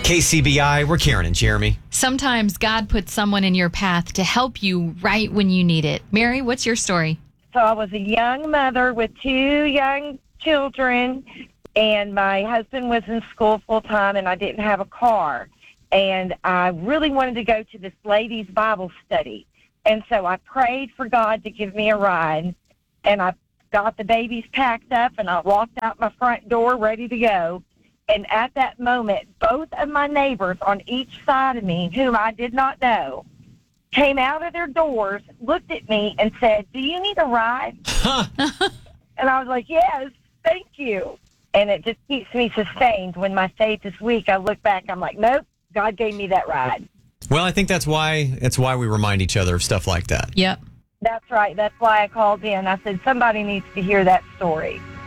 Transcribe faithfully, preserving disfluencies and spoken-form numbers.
K C B I, we're Karen and Jeremy. Sometimes God puts someone in your path to help you right when you need it. Mary, what's your story? So I was a young mother with two young children, and my husband was in school full-time, and I didn't have a car. And I really wanted to go to this ladies' Bible study. And so I prayed for God to give me a ride, and I got the babies packed up, and I walked out my front door ready to go. And at that moment, both of my neighbors on each side of me, whom I did not know, came out of their doors, looked at me, and said, "Do you need a ride?" And I was like, "Yes, thank you." And it just keeps me sustained. When my faith is weak, I look back, I'm like, nope, God gave me that ride. Well, I think that's why it's why we remind each other of stuff like that. Yep. That's right. That's why I called in. I said, somebody needs to hear that story.